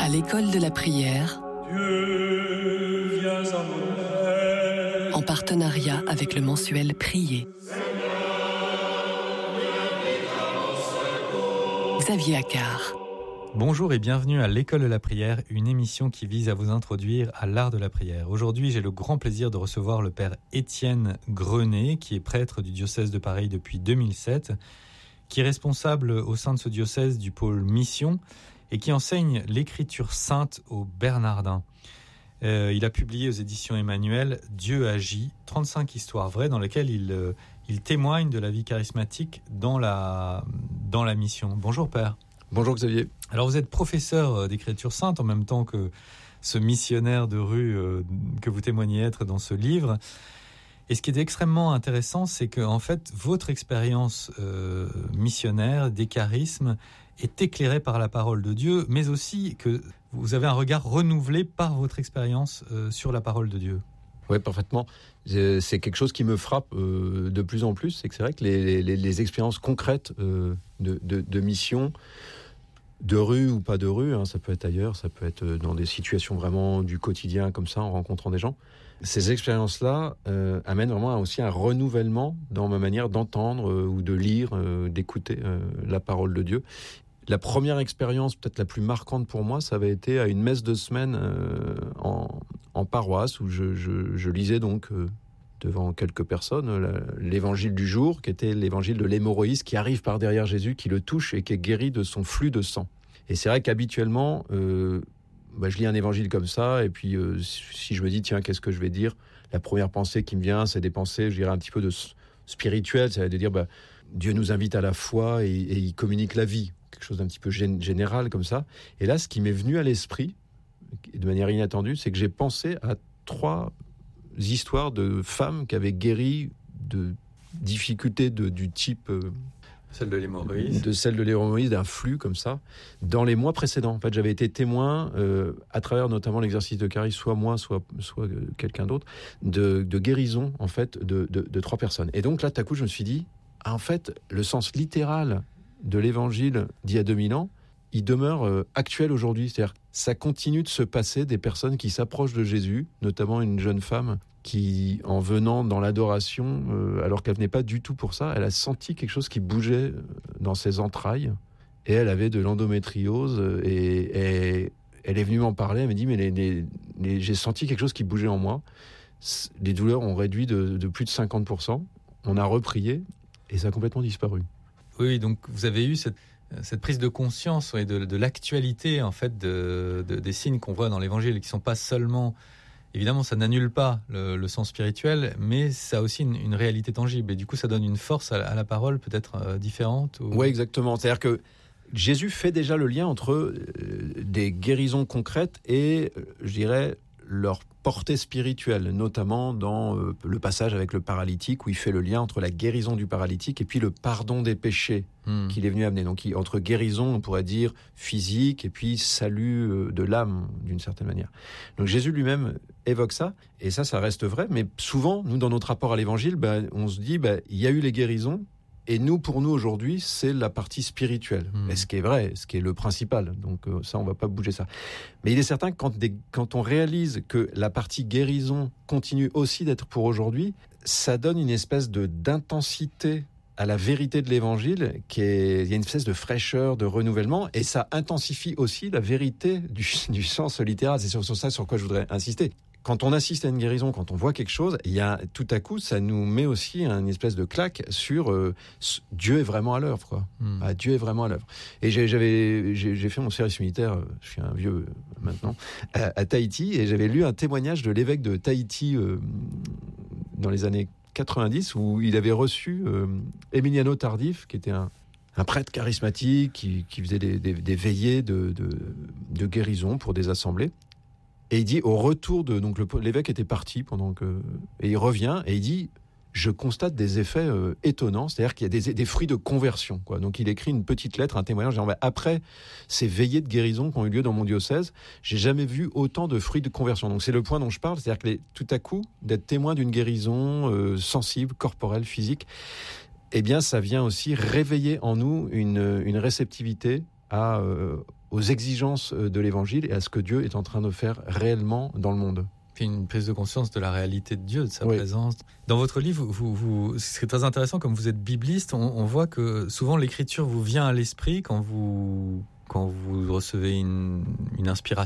À l'école de la prière, Dieu, viens à mon aide. en partenariat avec le mensuel Prier. Xavier Accard. Bonjour et bienvenue à l'École de la prière, une émission qui vise à vous introduire à l'art de la prière. Aujourd'hui, j'ai le grand plaisir de recevoir le père Étienne Grenet, qui est prêtre du diocèse de Paris depuis 2007, qui est responsable au sein de ce diocèse du pôle mission et qui enseigne l'écriture sainte aux Bernardins. Il a publié aux éditions Emmanuel « Dieu agit », 35 histoires vraies dans lesquelles il témoigne de la vie charismatique dans la mission. Bonjour père. Bonjour Xavier. Alors vous êtes professeur d'écriture sainte en même temps que ce missionnaire de rue que vous témoignez être dans ce livre. Et ce qui est extrêmement intéressant, c'est que en fait votre expérience missionnaire des charismes est éclairée par la parole de Dieu, mais aussi que vous avez un regard renouvelé par votre expérience sur la parole de Dieu. Oui, parfaitement. C'est quelque chose qui me frappe de plus en plus. C'est que c'est vrai que les expériences concrètes de mission, de rue ou pas de rue, hein, ça peut être ailleurs, ça peut être dans des situations vraiment du quotidien comme ça, en rencontrant des gens. Ces expériences-là amènent vraiment aussi un renouvellement dans ma manière d'entendre ou de lire, d'écouter la parole de Dieu. La première expérience, peut-être la plus marquante pour moi, ça avait été à une messe de semaine en paroisse, où je lisais donc devant quelques personnes l'évangile du jour, qui était l'évangile de l'hémorroïde qui arrive par derrière Jésus, qui le touche et qui est guéri de son flux de sang. Et c'est vrai qu'habituellement, je lis un évangile comme ça, et puis si je me dis, tiens, qu'est-ce que je vais dire ? La première pensée qui me vient, c'est des pensées, je dirais, un petit peu de spirituelles, c'est de dire, Dieu nous invite à la foi et il communique la vie. Quelque chose d'un petit peu général comme ça. Et là, ce qui m'est venu à l'esprit, de manière inattendue, c'est que j'ai pensé à 3 histoires de femmes qui avaient guéri de difficultés du type... Celle de l'hémorroïde. De celle de l'hémorroïde, d'un flux comme ça, dans les mois précédents. En fait, j'avais été témoin, à travers notamment l'exercice de charisme, soit moi, soit quelqu'un d'autre, de guérison, en fait, de 3 personnes. Et donc là, tout à coup, je me suis dit, en fait, le sens littéral de l'évangile d'il y a 2000 ans, il demeure actuel aujourd'hui. C'est-à-dire, ça continue de se passer, des personnes qui s'approchent de Jésus, notamment une jeune femme qui, en venant dans l'adoration, alors qu'elle venait pas du tout pour ça, elle a senti quelque chose qui bougeait dans ses entrailles, et elle avait de l'endométriose, et elle est venue m'en parler, elle m'a dit, mais j'ai senti quelque chose qui bougeait en moi, les douleurs ont réduit de plus de 50%, on a reprié, et ça a complètement disparu. Oui, donc vous avez eu cette prise de conscience de l'actualité en fait des signes qu'on voit dans l'Évangile et qui sont pas seulement, évidemment, ça n'annule pas le sens spirituel, mais ça a aussi une réalité tangible et du coup ça donne une force à la parole peut-être différente. Oui, exactement. C'est-à-dire que Jésus fait déjà le lien entre des guérisons concrètes et, je dirais, leur portée spirituelle, notamment dans le passage avec le paralytique, où il fait le lien entre la guérison du paralytique et puis le pardon des péchés qu'il est venu amener. Donc entre guérison, on pourrait dire physique, et puis salut de l'âme, d'une certaine manière. Donc Jésus lui-même évoque ça, et ça reste vrai, mais souvent, nous, dans notre rapport à l'évangile, on se dit, il y a eu les guérisons, et pour nous aujourd'hui, c'est la partie spirituelle. Et ce qui est vrai, ce qui est le principal. Donc ça, on va pas bouger ça. Mais il est certain que quand on réalise que la partie guérison continue aussi d'être pour aujourd'hui, ça donne une espèce d'intensité à la vérité de l'évangile, il y a une espèce de fraîcheur, de renouvellement, et ça intensifie aussi la vérité du sens littéral. C'est sur ça sur quoi je voudrais insister. Quand on assiste à une guérison, quand on voit quelque chose, il y a tout à coup, ça nous met aussi une espèce de claque sur Dieu est vraiment à l'œuvre, quoi. Dieu est vraiment à l'œuvre. Et j'ai fait mon service militaire, je suis un vieux maintenant, à Tahiti, et j'avais lu un témoignage de l'évêque de Tahiti dans les années 90, où il avait reçu Emiliano Tardif, qui était un prêtre charismatique qui faisait des veillées de guérison pour des assemblées. Et il dit, au retour donc l'évêque était parti et il revient et il dit, je constate des effets étonnants, c'est-à-dire qu'il y a des fruits de conversion, quoi. Donc il écrit une petite lettre, un témoignage, disant, après ces veillées de guérison qui ont eu lieu dans mon diocèse, j'ai jamais vu autant de fruits de conversion. Donc c'est le point dont je parle, c'est-à-dire que tout à coup, d'être témoin d'une guérison sensible, corporelle, physique, eh bien ça vient aussi réveiller en nous une réceptivité aux exigences de l'Évangile et à ce que Dieu est en train de faire réellement dans le monde. Puis une prise de conscience de la réalité de Dieu, de sa Oui. présence. Dans votre livre, c'est très intéressant, comme vous êtes bibliste, on voit que souvent l'écriture vous vient à l'esprit quand vous recevez une inspiration